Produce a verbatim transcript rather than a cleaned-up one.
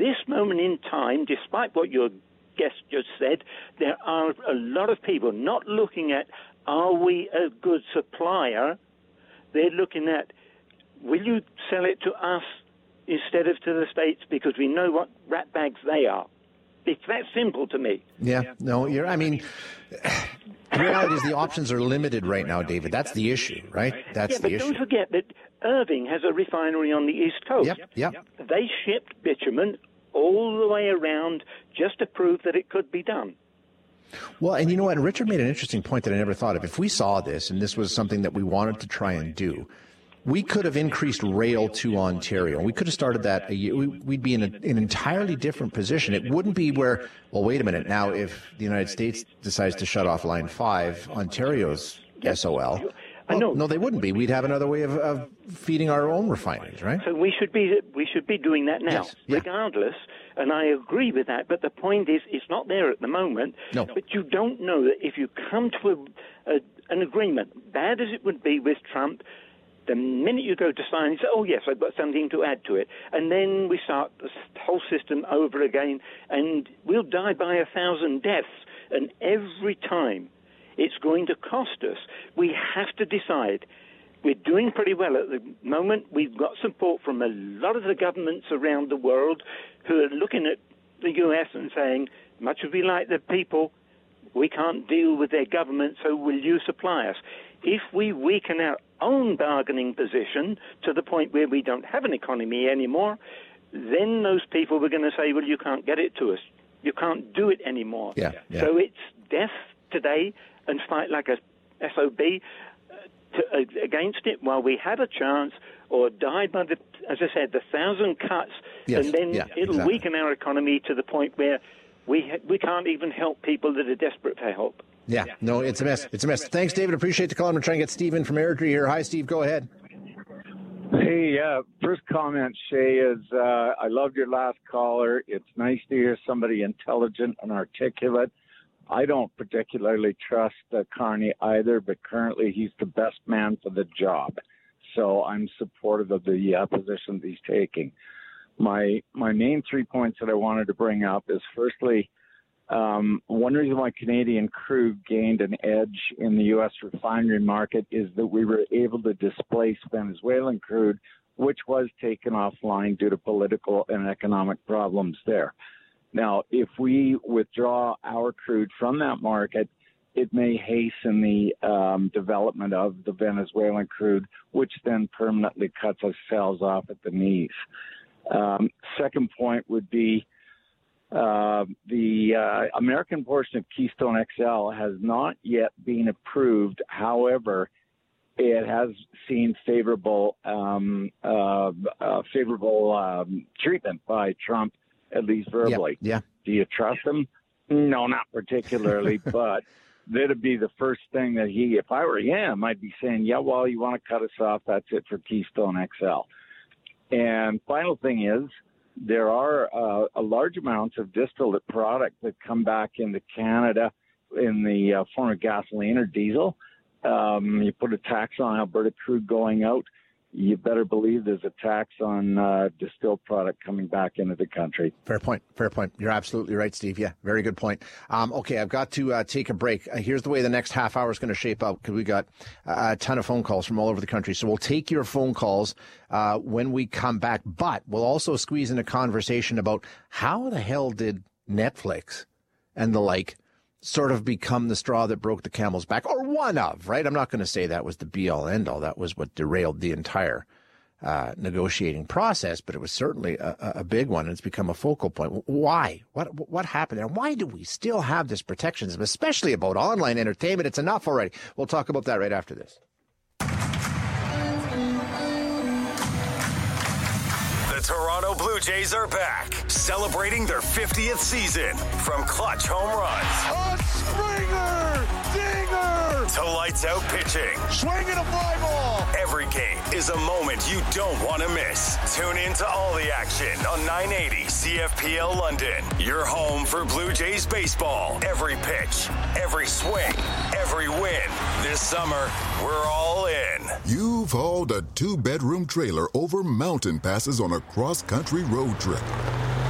this moment in time, despite what your guest just said, there are a lot of people not looking at, are we a good supplier? They're looking at, will you sell it to us instead of to the States, because we know what rat bags they are. It's that simple to me. Yeah, no, you're, I mean, the reality is the options are limited right now, David. That's the issue, right? That's yeah, the but issue. Don't forget that Irving has a refinery on the East Coast. Yep, yep. They shipped bitumen all the way around just to prove that it could be done. Well, and you know what? Richard made an interesting point that I never thought of. If we saw this and this was something that we wanted to try and do, we could have increased rail to Ontario. We could have started that a year. We'd be in a, an entirely different position. It wouldn't be where, well, wait a minute. Now, if the United States decides to shut off Line five, Ontario's S O L. I know. Well, no, they wouldn't be. We'd have another way of, of feeding our own refineries, right? So we should be we should be doing that now, yes. yeah. regardless. And I agree with that. But the point is, it's not there at the moment. No. But you don't know that if you come to a, a, an agreement, bad as it would be with Trump, the minute you go to sign, you say, oh, yes, I've got something to add to it. And then we start the whole system over again, and we'll die by a thousand deaths. And every time it's going to cost us. We have to decide. We're doing pretty well at the moment. We've got support from a lot of the governments around the world who are looking at the U S and saying, much as we like the people, we can't deal with their government, so will you supply us? If we weaken our own bargaining position to the point where we don't have an economy anymore, then those people were going to say, well, you can't get it to us. You can't do it anymore. Yeah, yeah. So it's death today and fight like a S O B uh, to, uh, against it while we have a chance, or die by, the, as I said, the thousand cuts, yes, and then yeah, it'll exactly. weaken our economy to the point where we ha- we can't even help people that are desperate for help. Yeah, no, it's a mess. It's a mess. Thanks, David. Appreciate the call. I'm going to try and get Steve in from Airdrie here. Hi, Steve. Go ahead. Hey, uh, first comment, Shay, is uh, I loved your last caller. It's nice to hear somebody intelligent and articulate. I don't particularly trust uh, Carney either, but currently he's the best man for the job. So I'm supportive of the uh, position that he's taking. My my main three points that I wanted to bring up is, firstly, um, one reason why Canadian crude gained an edge in the U S refinery market is that we were able to displace Venezuelan crude, which was taken offline due to political and economic problems there. Now, if we withdraw our crude from that market, it may hasten the um, development of the Venezuelan crude, which then permanently cuts ourselves off at the knees. Um, second point would be uh, the uh, American portion of Keystone X L has not yet been approved. However, it has seen favorable um, uh, uh, favorable um, treatment by Trump, at least verbally. Yeah. yeah. Do you trust him? No, not particularly, but that'd be the first thing that he, if I were him, I'd be saying, yeah, well, you want to cut us off, that's it for Keystone X L. And final thing is, there are uh, a large amounts of distillate product that come back into Canada in the uh, form of gasoline or diesel. Um, you put a tax on Alberta crude going out, you better believe there's a tax on uh, distilled product coming back into the country. Fair point. Fair point. You're absolutely right, Steve. Yeah, very good point. Um, okay, I've got to uh, take a break. Uh, here's the way the next half hour is going to shape up, because we got uh, a ton of phone calls from all over the country. So we'll take your phone calls uh, when we come back, but we'll also squeeze in a conversation about how the hell did Netflix and the like sort of become the straw that broke the camel's back, or one of, right? I'm not going to say that was the be-all, end-all. That was what derailed the entire uh, negotiating process, but it was certainly a, a big one, and it's become a focal point. Why? What what happened? And why do we still have this protectionism, especially about online entertainment? It's enough already. We'll talk about that right after this. The Toronto Blue Jays are back, celebrating their fiftieth season. From clutch home runs, a Springer, dinger, to lights out pitching, swinging a fly ball. Every game is a moment you don't want to miss. Tune in to all the action on nine eighty C F P L London. Your home for Blue Jays baseball. Every pitch, every swing, every win. This summer, we're all in. You've hauled a two-bedroom trailer over mountain passes on a cross-country road trip.